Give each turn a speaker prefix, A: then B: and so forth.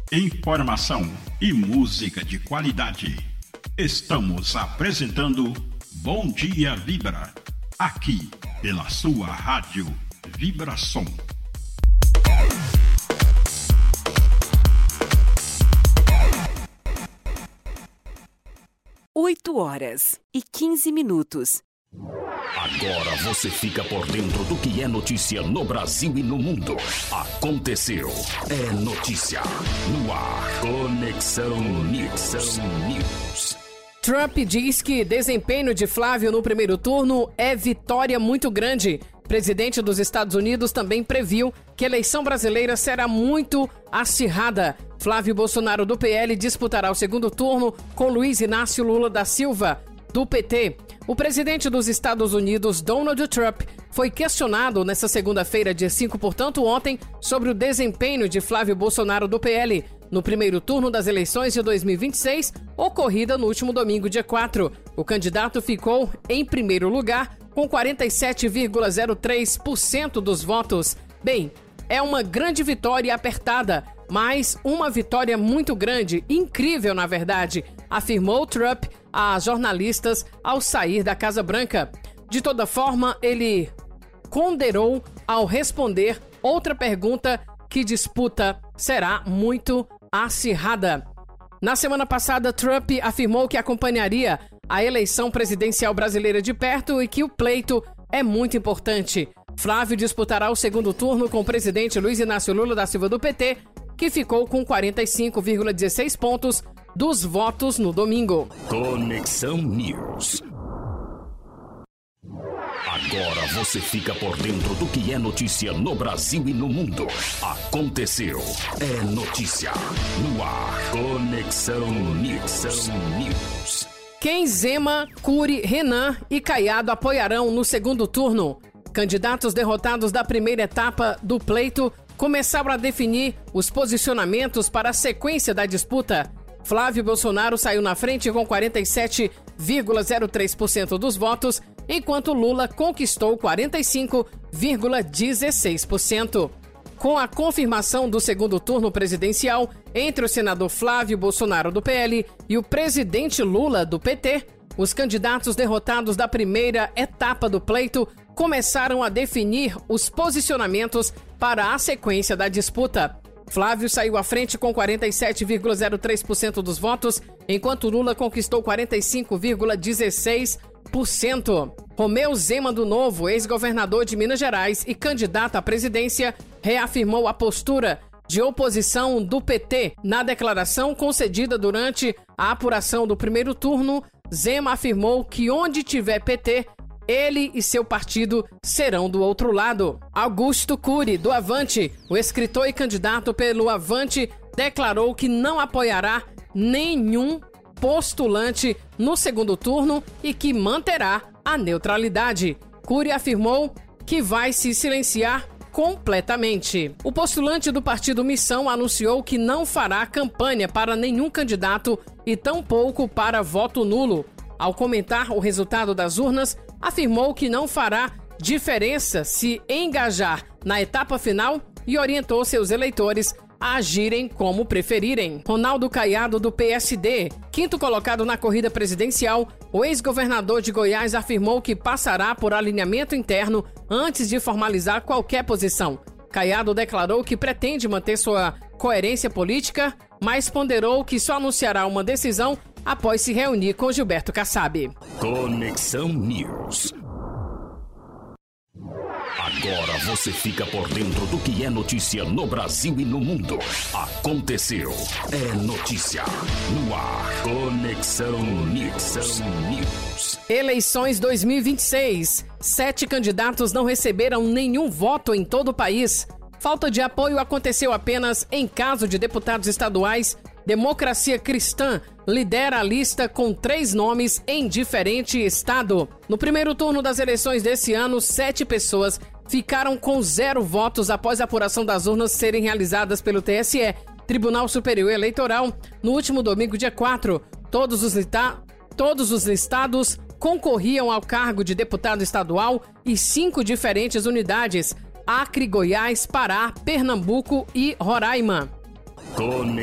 A: Informação e música de qualidade. Estamos apresentando Bom Dia Vibra, aqui pela sua rádio Vibração.
B: 8h15.
C: Agora você fica por dentro do que é notícia no Brasil e no mundo. Aconteceu. É notícia. No ar. Conexão News.
D: Trump diz que desempenho de Flávio no primeiro turno é vitória muito grande. Presidente dos Estados Unidos também previu que a eleição brasileira será muito acirrada. Flávio Bolsonaro, do PL, disputará o segundo turno com Luiz Inácio Lula da Silva, do PT. O presidente dos Estados Unidos, Donald Trump, foi questionado nesta segunda-feira, dia 5, portanto ontem, sobre o desempenho de Flávio Bolsonaro, do PL, no primeiro turno das eleições de 2026, ocorrida no último domingo, dia 4. O candidato ficou em primeiro lugar, com 47,03% dos votos. Bem, é uma grande vitória apertada, mas uma vitória muito grande, incrível na verdade, afirmou Trump a jornalistas ao sair da Casa Branca. De toda forma, ele ponderou ao responder outra pergunta que disputa será muito acirrada. Na semana passada, Trump afirmou que acompanharia a eleição presidencial brasileira de perto e que o pleito é muito importante. Flávio disputará o segundo turno com o presidente Luiz Inácio Lula da Silva, do PT, que ficou com 45,16 pontos dos votos no domingo.
C: Conexão News. Agora você fica por dentro do que é notícia no Brasil e no mundo. Aconteceu. É notícia. No ar. Conexão News.
D: Quem Zema, Cury, Renan e Caiado apoiarão no segundo turno? Candidatos derrotados da primeira etapa do pleito começaram a definir os posicionamentos para a sequência da disputa. Flávio Bolsonaro saiu na frente com 47,03% dos votos, enquanto Lula conquistou 45,16%. Com a confirmação do segundo turno presidencial entre o senador Flávio Bolsonaro, do PL, e o presidente Lula, do PT, os candidatos derrotados da primeira etapa do pleito começaram a definir os posicionamentos para a sequência da disputa. Flávio saiu à frente com 47,03% dos votos, enquanto Lula conquistou 45,16%. Romeu Zema do Novo, ex-governador de Minas Gerais e candidato à presidência, reafirmou a postura de oposição do PT. Na declaração concedida durante a apuração do primeiro turno, Zema afirmou que onde tiver PT, ele e seu partido serão do outro lado. Augusto Cury, do Avante, o escritor e candidato pelo Avante, declarou que não apoiará nenhum postulante no segundo turno e que manterá a neutralidade. Cury afirmou que vai se silenciar completamente. O postulante do partido Missão anunciou que não fará campanha para nenhum candidato e tampouco para voto nulo. Ao comentar o resultado das urnas, afirmou que não fará diferença se engajar na etapa final e orientou seus eleitores a agirem como preferirem. Ronaldo Caiado, do PSD, quinto colocado na corrida presidencial, o ex-governador de Goiás afirmou que passará por alinhamento interno antes de formalizar qualquer posição. Caiado declarou que pretende manter sua coerência política, mas ponderou que só anunciará uma decisão após se reunir com Gilberto Kassab.
C: Conexão News. Agora você fica por dentro do que é notícia no Brasil e no mundo. Aconteceu. É notícia. No ar. Conexão News.
D: Eleições 2026. 7 candidatos não receberam nenhum voto em todo o país. Falta de apoio aconteceu apenas em caso de deputados estaduais. Democracia Cristã lidera a lista com 3 nomes em diferente estado. No primeiro turno das eleições desse ano, 7 pessoas ficaram com 0 votos após a apuração das urnas serem realizadas pelo TSE, Tribunal Superior Eleitoral, no último domingo, dia 4. Todos os listados concorriam ao cargo de deputado estadual e 5 diferentes unidades: Acre, Goiás, Pará, Pernambuco e Roraima.